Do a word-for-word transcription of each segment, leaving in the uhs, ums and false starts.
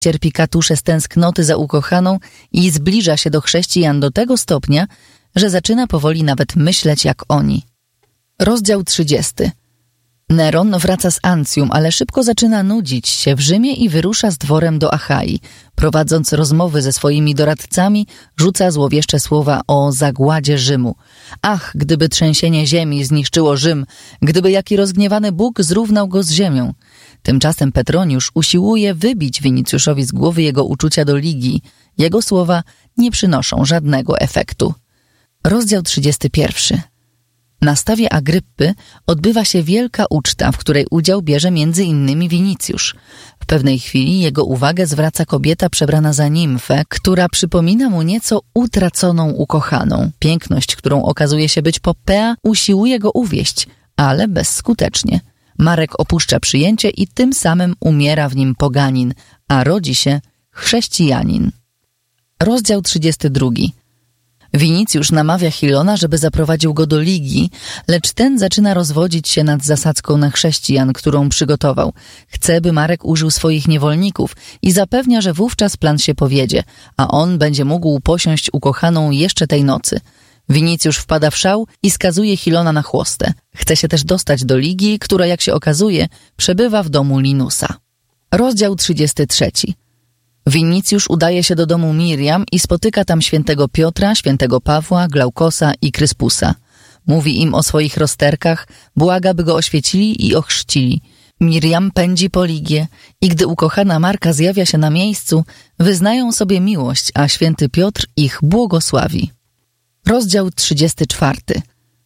Cierpi katusze z tęsknoty za ukochaną i zbliża się do chrześcijan do tego stopnia, że zaczyna powoli nawet myśleć jak oni. Rozdział trzydziesty. Neron wraca z Ancjum, ale szybko zaczyna nudzić się w Rzymie i wyrusza z dworem do Achai. Prowadząc rozmowy ze swoimi doradcami, rzuca złowieszcze słowa o zagładzie Rzymu. Ach, gdyby trzęsienie ziemi zniszczyło Rzym, gdyby jaki rozgniewany Bóg zrównał go z ziemią. Tymczasem Petroniusz usiłuje wybić Winicjuszowi z głowy jego uczucia do Ligii. Jego słowa nie przynoszą żadnego efektu. Rozdział trzydziesty pierwszy. Na stawie Agryppy odbywa się wielka uczta, w której udział bierze między innymi Winicjusz. W pewnej chwili jego uwagę zwraca kobieta przebrana za nimfę, która przypomina mu nieco utraconą ukochaną. Piękność, którą okazuje się być Popea, usiłuje go uwieść, ale bezskutecznie. Marek opuszcza przyjęcie i tym samym umiera w nim poganin, a rodzi się chrześcijanin. Rozdział trzydziesty drugi. Winicjusz namawia Chilona, żeby zaprowadził go do Ligii, lecz ten zaczyna rozwodzić się nad zasadzką na chrześcijan, którą przygotował. Chce, by Marek użył swoich niewolników i zapewnia, że wówczas plan się powiedzie, a on będzie mógł posiąść ukochaną jeszcze tej nocy. Winicjusz wpada w szał i skazuje Chilona na chłostę. Chce się też dostać do Ligii, która, jak się okazuje, przebywa w domu Linusa. Rozdział trzydziesty trzeci. Winicjusz udaje się do domu Miriam i spotyka tam świętego Piotra, świętego Pawła, Glaukosa i Kryspusa. Mówi im o swoich rozterkach, błaga, by go oświecili i ochrzcili. Miriam pędzi po Ligię i gdy ukochana Marka zjawia się na miejscu, wyznają sobie miłość, a święty Piotr ich błogosławi. Rozdział trzydziesty czwarty.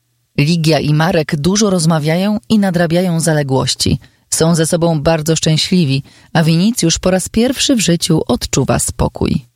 Ligia i Marek dużo rozmawiają i nadrabiają zaległości. Są ze sobą bardzo szczęśliwi, a Winicjusz po raz pierwszy w życiu odczuwa spokój.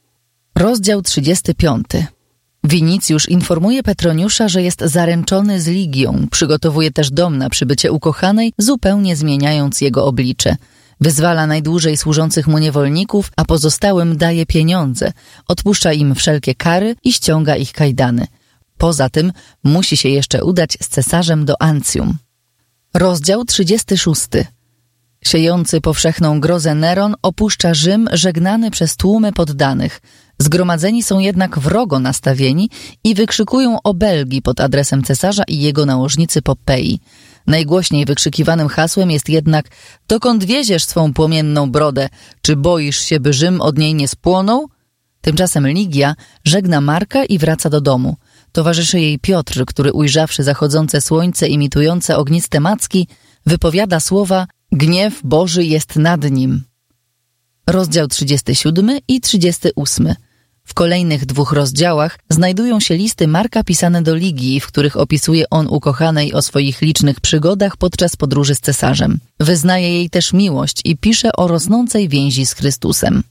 Rozdział trzydziesty piąty. Winicjusz informuje Petroniusza, że jest zaręczony z Ligią. Przygotowuje też dom na przybycie ukochanej, zupełnie zmieniając jego oblicze. Wyzwala najdłużej służących mu niewolników, a pozostałym daje pieniądze. Odpuszcza im wszelkie kary i ściąga ich kajdany. Poza tym musi się jeszcze udać z cesarzem do Ancjum. Rozdział trzydziesty szósty. Siejący powszechną grozę Neron opuszcza Rzym żegnany przez tłumy poddanych. Zgromadzeni są jednak wrogo nastawieni i wykrzykują obelgi pod adresem cesarza i jego nałożnicy Popei. Najgłośniej wykrzykiwanym hasłem jest jednak: dokąd wieziesz swą płomienną brodę? Czy boisz się, by Rzym od niej nie spłonął? Tymczasem Ligia żegna Marka i wraca do domu. Towarzyszy jej Piotr, który ujrzawszy zachodzące słońce imitujące ogniste macki, wypowiada słowa: gniew Boży jest nad nim. Rozdział trzydziesty siódmy i trzydziesty ósmy. W kolejnych dwóch rozdziałach znajdują się listy Marka pisane do Ligii, w których opisuje on ukochanej o swoich licznych przygodach podczas podróży z cesarzem. Wyznaje jej też miłość i pisze o rosnącej więzi z Chrystusem.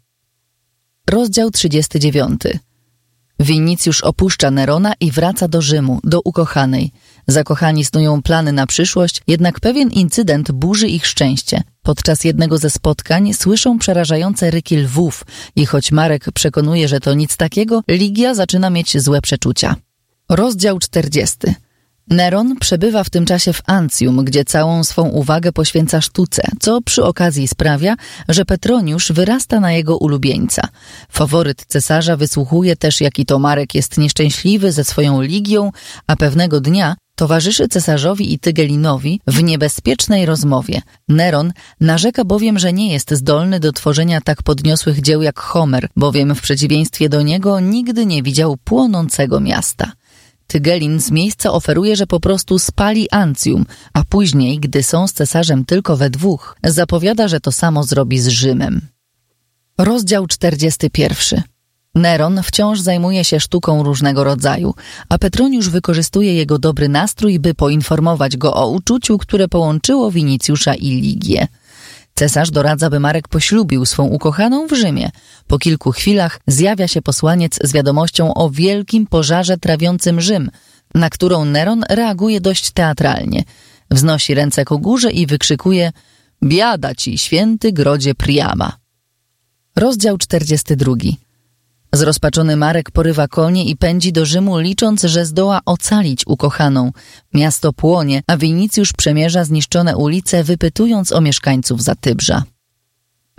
Rozdział trzydziesty dziewiąty. Winicjusz opuszcza Nerona i wraca do Rzymu, do ukochanej. Zakochani snują plany na przyszłość, jednak pewien incydent burzy ich szczęście. Podczas jednego ze spotkań słyszą przerażające ryki lwów i choć Marek przekonuje, że to nic takiego, Ligia zaczyna mieć złe przeczucia. Rozdział czterdziesty. Neron przebywa w tym czasie w Ancjum, gdzie całą swą uwagę poświęca sztuce, co przy okazji sprawia, że Petroniusz wyrasta na jego ulubieńca. Faworyt cesarza wysłuchuje też, jaki to Marek jest nieszczęśliwy ze swoją Ligią, a pewnego dnia towarzyszy cesarzowi i Tygelinowi w niebezpiecznej rozmowie. Neron narzeka bowiem, że nie jest zdolny do tworzenia tak podniosłych dzieł jak Homer, bowiem w przeciwieństwie do niego nigdy nie widział płonącego miasta. Tygelin z miejsca oferuje, że po prostu spali Ancjum, a później, gdy są z cesarzem tylko we dwóch, zapowiada, że to samo zrobi z Rzymem. Rozdział czterdziesty pierwszy. Neron wciąż zajmuje się sztuką różnego rodzaju, a Petroniusz wykorzystuje jego dobry nastrój, by poinformować go o uczuciu, które połączyło Winicjusza i Ligię. Cesarz doradza, by Marek poślubił swą ukochaną w Rzymie. Po kilku chwilach zjawia się posłaniec z wiadomością o wielkim pożarze trawiącym Rzym, na którą Neron reaguje dość teatralnie. Wznosi ręce ku górze i wykrzykuje: biada ci, święty grodzie Priama. Rozdział czterdziesty drugi. Zrozpaczony Marek porywa konie i pędzi do Rzymu, licząc, że zdoła ocalić ukochaną. Miasto płonie, a Winicjusz przemierza zniszczone ulice, wypytując o mieszkańców Zatybrza.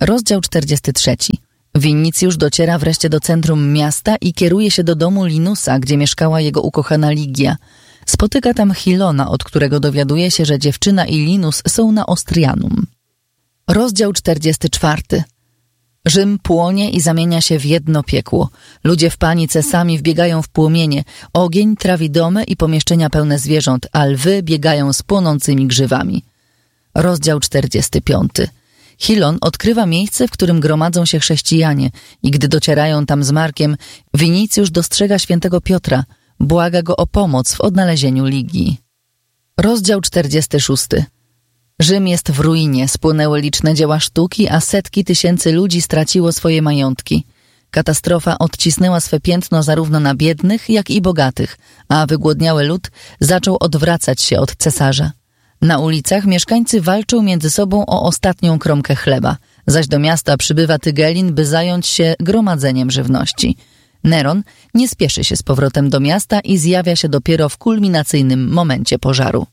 Rozdział czterdziesty trzeci. Winicjusz dociera wreszcie do centrum miasta i kieruje się do domu Linusa, gdzie mieszkała jego ukochana Ligia. Spotyka tam Chilona, od którego dowiaduje się, że dziewczyna i Linus są na Ostrianum. Rozdział czterdziesty czwarty. Rzym płonie i zamienia się w jedno piekło. Ludzie w panice sami wbiegają w płomienie. Ogień trawi domy i pomieszczenia pełne zwierząt, a lwy biegają z płonącymi grzywami. Rozdział czterdziesty piąty. Chilon odkrywa miejsce, w którym gromadzą się chrześcijanie i gdy docierają tam z Markiem, Winicjusz dostrzega świętego Piotra, błaga go o pomoc w odnalezieniu Ligii. Rozdział czterdziesty szósty. Rzym jest w ruinie, spłonęły liczne dzieła sztuki, a setki tysięcy ludzi straciło swoje majątki. Katastrofa odcisnęła swe piętno zarówno na biednych, jak i bogatych, a wygłodniały lud zaczął odwracać się od cesarza. Na ulicach mieszkańcy walczą między sobą o ostatnią kromkę chleba, zaś do miasta przybywa Tygelin, by zająć się gromadzeniem żywności. Neron nie spieszy się z powrotem do miasta i zjawia się dopiero w kulminacyjnym momencie pożaru.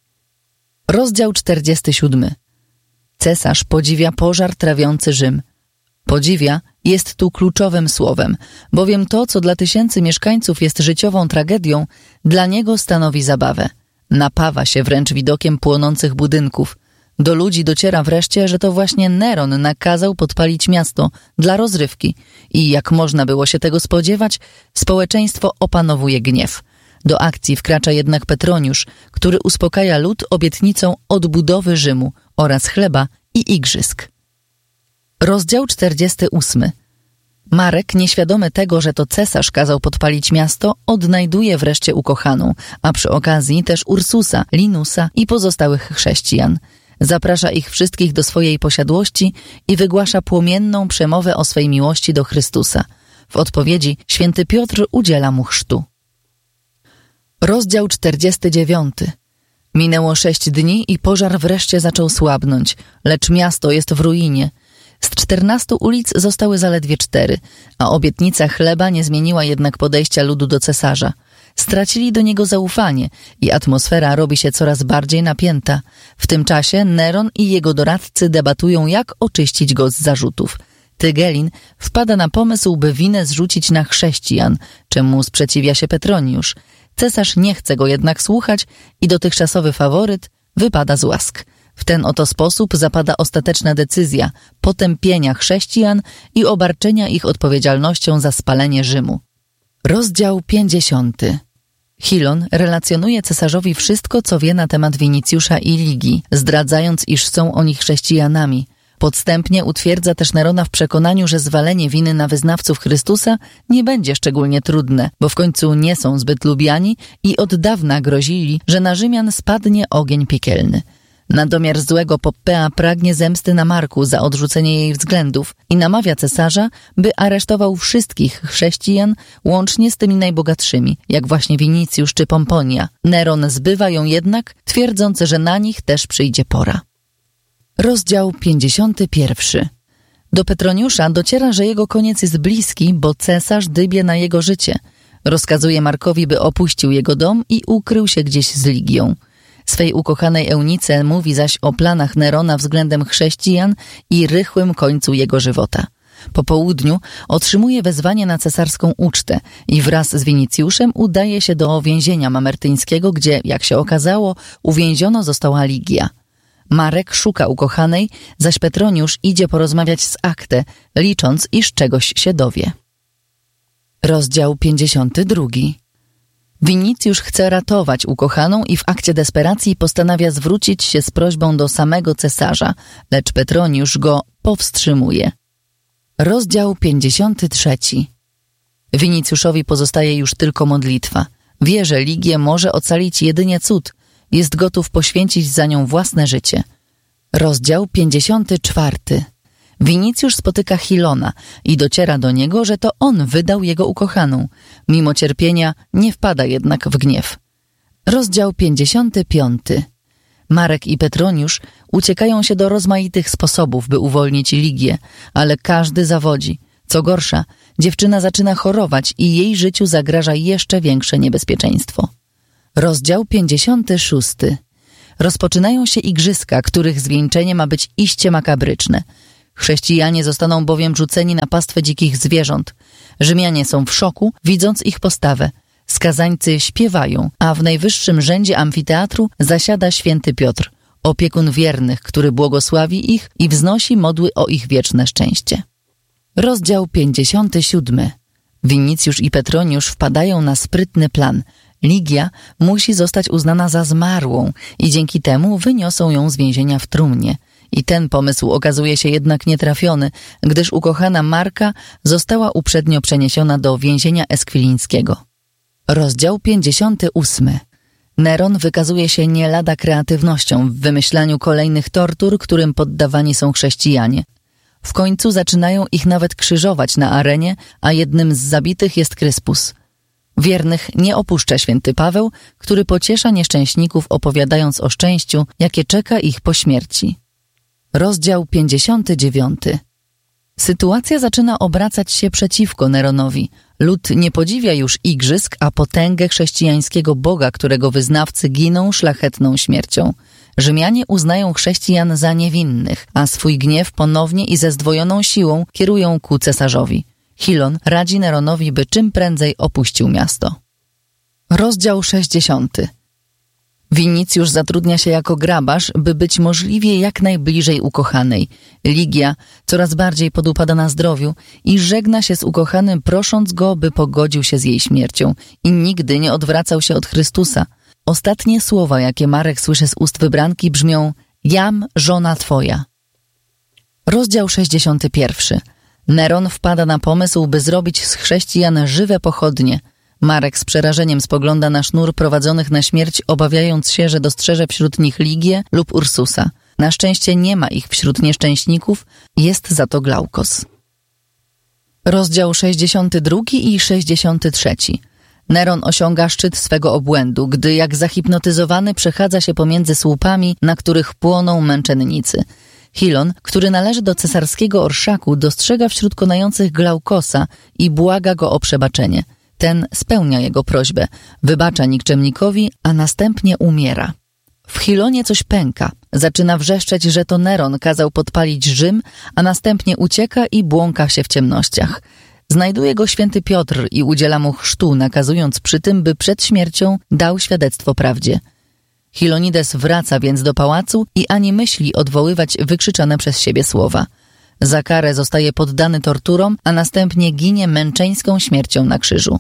Rozdział czterdziesty siódmy. Cesarz podziwia pożar trawiący Rzym. Podziwia jest tu kluczowym słowem, bowiem to, co dla tysięcy mieszkańców jest życiową tragedią, dla niego stanowi zabawę. Napawa się wręcz widokiem płonących budynków. Do ludzi dociera wreszcie, że to właśnie Neron nakazał podpalić miasto dla rozrywki i, jak można było się tego spodziewać, społeczeństwo opanowuje gniew. Do akcji wkracza jednak Petroniusz, który uspokaja lud obietnicą odbudowy Rzymu oraz chleba i igrzysk. Rozdział czterdziesty ósmy. Marek, nieświadomy tego, że to cesarz kazał podpalić miasto, odnajduje wreszcie ukochaną, a przy okazji też Ursusa, Linusa i pozostałych chrześcijan. Zaprasza ich wszystkich do swojej posiadłości i wygłasza płomienną przemowę o swej miłości do Chrystusa. W odpowiedzi święty Piotr udziela mu chrztu. Rozdział czterdziesty dziewiąty. Minęło sześć dni i pożar wreszcie zaczął słabnąć, lecz miasto jest w ruinie. Z czternastu ulic zostały zaledwie cztery, a obietnica chleba nie zmieniła jednak podejścia ludu do cesarza. Stracili do niego zaufanie i atmosfera robi się coraz bardziej napięta. W tym czasie Neron i jego doradcy debatują, jak oczyścić go z zarzutów. Tygelin wpada na pomysł, by winę zrzucić na chrześcijan, czemu sprzeciwia się Petroniusz. Cesarz nie chce go jednak słuchać i dotychczasowy faworyt wypada z łask. W ten oto sposób zapada ostateczna decyzja potępienia chrześcijan i obarczenia ich odpowiedzialnością za spalenie Rzymu. Rozdział pięćdziesiąty. Chilon relacjonuje cesarzowi wszystko, co wie na temat Winicjusza i Ligii, zdradzając, iż są oni chrześcijanami. Podstępnie utwierdza też Nerona w przekonaniu, że zwalenie winy na wyznawców Chrystusa nie będzie szczególnie trudne, bo w końcu nie są zbyt lubiani i od dawna grozili, że na Rzymian spadnie ogień piekielny. Na domiar złego Poppea pragnie zemsty na Marku za odrzucenie jej względów i namawia cesarza, by aresztował wszystkich chrześcijan, łącznie z tymi najbogatszymi, jak właśnie Winicjusz czy Pomponia. Neron zbywa ją jednak, twierdząc, że na nich też przyjdzie pora. Rozdział pięćdziesiąty pierwszy. Do Petroniusza dociera, że jego koniec jest bliski, bo cesarz dybie na jego życie. Rozkazuje Markowi, by opuścił jego dom i ukrył się gdzieś z Ligią. Swej ukochanej Eunice mówi zaś o planach Nerona względem chrześcijan i rychłym końcu jego żywota. Po południu otrzymuje wezwanie na cesarską ucztę i wraz z Winicjuszem udaje się do więzienia mamertyńskiego, gdzie, jak się okazało, uwięziona została Ligia. Marek szuka ukochanej, zaś Petroniusz idzie porozmawiać z Aktę, licząc, iż czegoś się dowie. Rozdział pięćdziesiąty drugi. Winicjusz chce ratować ukochaną i w akcie desperacji postanawia zwrócić się z prośbą do samego cesarza, lecz Petroniusz go powstrzymuje. Rozdział pięćdziesiąty trzeci. Winicjuszowi pozostaje już tylko modlitwa. Wie, że Ligię może ocalić jedynie cud. Jest gotów poświęcić za nią własne życie. Rozdział pięćdziesiąty czwarty. Winicjusz spotyka Chilona i dociera do niego, że to on wydał jego ukochaną. Mimo cierpienia nie wpada jednak w gniew. Rozdział pięćdziesiąty piąty. Marek i Petroniusz uciekają się do rozmaitych sposobów, by uwolnić Ligię, ale każdy zawodzi. Co gorsza, dziewczyna zaczyna chorować i jej życiu zagraża jeszcze większe niebezpieczeństwo. Rozdział pięćdziesiąty szósty. Rozpoczynają się igrzyska, których zwieńczenie ma być iście makabryczne. Chrześcijanie zostaną bowiem rzuceni na pastwę dzikich zwierząt. Rzymianie są w szoku, widząc ich postawę. Skazańcy śpiewają, a w najwyższym rzędzie amfiteatru zasiada święty Piotr, opiekun wiernych, który błogosławi ich i wznosi modły o ich wieczne szczęście. Rozdział pięćdziesiąty siódmy. Winicjusz i Petroniusz wpadają na sprytny plan. Ligia musi zostać uznana za zmarłą i dzięki temu wyniosą ją z więzienia w trumnie. I ten pomysł okazuje się jednak nietrafiony, gdyż ukochana Marka została uprzednio przeniesiona do więzienia eskwilińskiego. Rozdział pięćdziesiąty ósmy. Neron wykazuje się nie lada kreatywnością w wymyślaniu kolejnych tortur, którym poddawani są chrześcijanie. W końcu zaczynają ich nawet krzyżować na arenie, a jednym z zabitych jest Kryspus. Wiernych nie opuszcza święty Paweł, który pociesza nieszczęśników, opowiadając o szczęściu, jakie czeka ich po śmierci. Rozdział pięćdziesiąty dziewiąty. Sytuacja zaczyna obracać się przeciwko Neronowi. Lud nie podziwia już igrzysk, a potęgę chrześcijańskiego Boga, którego wyznawcy giną szlachetną śmiercią. Rzymianie uznają chrześcijan za niewinnych, a swój gniew ponownie i ze zdwojoną siłą kierują ku cesarzowi. Chilon radzi Neronowi, by czym prędzej opuścił miasto. Rozdział sześćdziesiąty. Winicjusz zatrudnia się jako grabarz, by być możliwie jak najbliżej ukochanej. Ligia coraz bardziej podupada na zdrowiu i żegna się z ukochanym, prosząc go, by pogodził się z jej śmiercią i nigdy nie odwracał się od Chrystusa. Ostatnie słowa, jakie Marek słyszy z ust wybranki, brzmią: jam żona twoja. Rozdział sześćdziesiąty pierwszy. Neron wpada na pomysł, by zrobić z chrześcijan żywe pochodnie. Marek z przerażeniem spogląda na sznur prowadzonych na śmierć, obawiając się, że dostrzeże wśród nich Ligię lub Ursusa. Na szczęście nie ma ich wśród nieszczęśników, jest za to Glaukos. Rozdział sześćdziesiąty drugi i sześćdziesiąty trzeci. Neron osiąga szczyt swego obłędu, gdy jak zahipnotyzowany przechadza się pomiędzy słupami, na których płoną męczennicy. Chilon, który należy do cesarskiego orszaku, dostrzega wśród konających Glaukosa i błaga go o przebaczenie. Ten spełnia jego prośbę, wybacza nikczemnikowi, a następnie umiera. W Chilonie coś pęka. Zaczyna wrzeszczeć, że to Neron kazał podpalić Rzym, a następnie ucieka i błąka się w ciemnościach. Znajduje go święty Piotr i udziela mu chrztu, nakazując przy tym, by przed śmiercią dał świadectwo prawdzie. Chilonides wraca więc do pałacu i ani myśli odwoływać wykrzyczane przez siebie słowa. Za karę zostaje poddany torturom, a następnie ginie męczeńską śmiercią na krzyżu.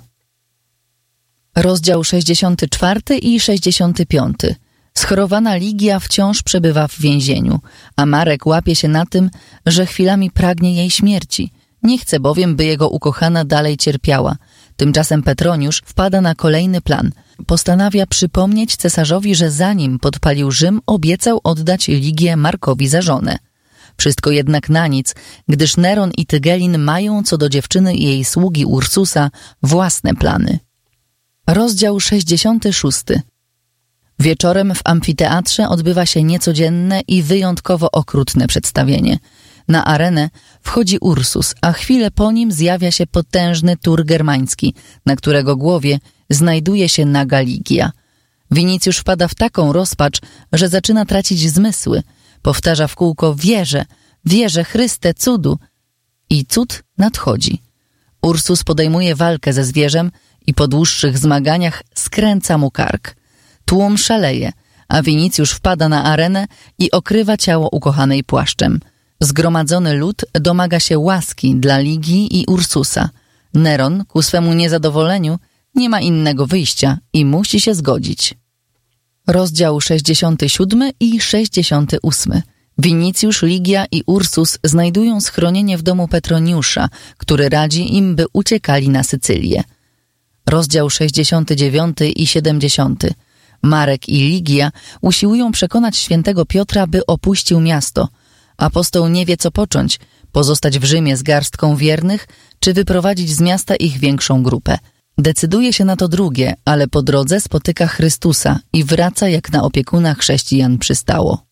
Rozdział sześćdziesiąty czwarty i sześćdziesiąty piąty. Schorowana Ligia wciąż przebywa w więzieniu, a Marek łapie się na tym, że chwilami pragnie jej śmierci. Nie chce bowiem, by jego ukochana dalej cierpiała. Tymczasem Petroniusz wpada na kolejny plan. Postanawia przypomnieć cesarzowi, że zanim podpalił Rzym, obiecał oddać Ligię Markowi za żonę. Wszystko jednak na nic, gdyż Neron i Tygelin mają co do dziewczyny i jej sługi Ursusa własne plany. Rozdział sześćdziesiąty szósty. Wieczorem w amfiteatrze odbywa się niecodzienne i wyjątkowo okrutne przedstawienie. Na arenę wchodzi Ursus, a chwilę po nim zjawia się potężny tur germański, na którego głowie znajduje się naga Ligia. Winicjusz wpada w taką rozpacz, że zaczyna tracić zmysły. Powtarza w kółko: wierzę, wierzę, Chryste, cudu. I cud nadchodzi. Ursus podejmuje walkę ze zwierzem i po dłuższych zmaganiach skręca mu kark. Tłum szaleje, a Winicjusz wpada na arenę i okrywa ciało ukochanej płaszczem. Zgromadzony lud domaga się łaski dla Ligii i Ursusa. Neron, ku swemu niezadowoleniu, nie ma innego wyjścia i musi się zgodzić. Rozdział sześćdziesiąty siódmy i sześćdziesiąty ósmy. Winicjusz, Ligia i Ursus znajdują schronienie w domu Petroniusza, który radzi im, by uciekali na Sycylię. Rozdział sześćdziesiąty dziewiąty i siedemdziesiąty. Marek i Ligia usiłują przekonać świętego Piotra, by opuścił miasto. Apostoł nie wie, co począć: pozostać w Rzymie z garstką wiernych, czy wyprowadzić z miasta ich większą grupę. Decyduje się na to drugie, ale po drodze spotyka Chrystusa i wraca, jak na opiekuna chrześcijan przystało.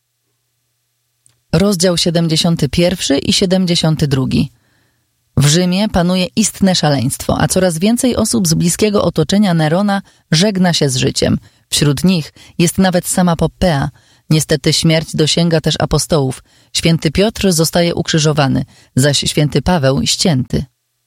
Rozdział siedemdziesiąty pierwszy i siedemdziesiąty drugi. W Rzymie panuje istne szaleństwo, a coraz więcej osób z bliskiego otoczenia Nerona żegna się z życiem. Wśród nich jest nawet sama Poppea, Niestety śmierć dosięga też apostołów. Święty Piotr zostaje ukrzyżowany, zaś święty Paweł ścięty.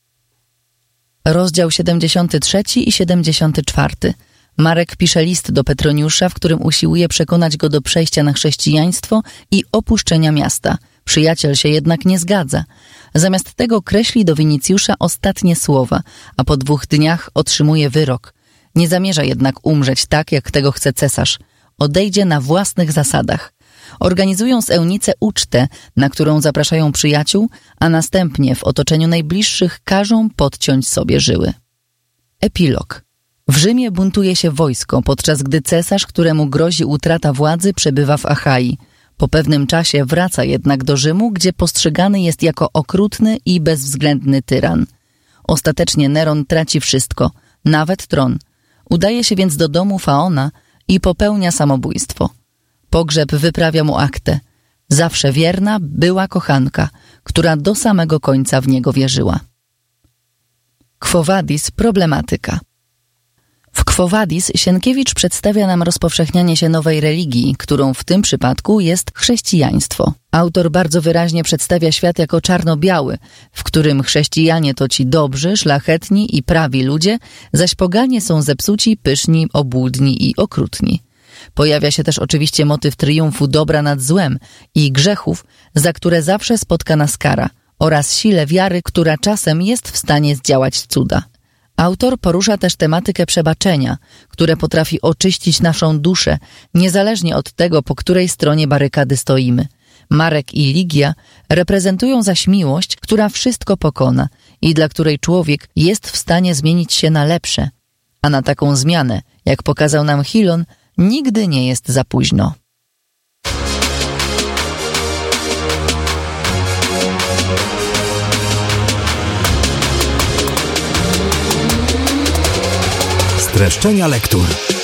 Rozdział siedemdziesiąty trzeci i siedemdziesiąty czwarty. Marek pisze list do Petroniusza, w którym usiłuje przekonać go do przejścia na chrześcijaństwo i opuszczenia miasta. Przyjaciel się jednak nie zgadza. Zamiast tego kreśli do Winicjusza ostatnie słowa, a po dwóch dniach otrzymuje wyrok. Nie zamierza jednak umrzeć tak, jak tego chce cesarz. Odejdzie na własnych zasadach. Organizują z Eunice ucztę, na którą zapraszają przyjaciół, a następnie w otoczeniu najbliższych każą podciąć sobie żyły. Epilog. W Rzymie buntuje się wojsko, podczas gdy cesarz, któremu grozi utrata władzy, przebywa w Achai. Po pewnym czasie wraca jednak do Rzymu, gdzie postrzegany jest jako okrutny i bezwzględny tyran. Ostatecznie Neron traci wszystko, nawet tron. Udaje się więc do domu Faona i popełnia samobójstwo. Pogrzeb wyprawia mu Aktę, zawsze wierna była kochanka, która do samego końca w niego wierzyła. Quo vadis problematyka. W Quo vadis Sienkiewicz przedstawia nam rozpowszechnianie się nowej religii, którą w tym przypadku jest chrześcijaństwo. Autor bardzo wyraźnie przedstawia świat jako czarno-biały, w którym chrześcijanie to ci dobrzy, szlachetni i prawi ludzie, zaś poganie są zepsuci, pyszni, obłudni i okrutni. Pojawia się też oczywiście motyw triumfu dobra nad złem i grzechów, za które zawsze spotka nas kara, oraz sile wiary, która czasem jest w stanie zdziałać cuda. Autor porusza też tematykę przebaczenia, które potrafi oczyścić naszą duszę, niezależnie od tego, po której stronie barykady stoimy. Marek i Ligia reprezentują zaś miłość, która wszystko pokona i dla której człowiek jest w stanie zmienić się na lepsze. A na taką zmianę, jak pokazał nam Chilon, nigdy nie jest za późno. Streszczenia lektur.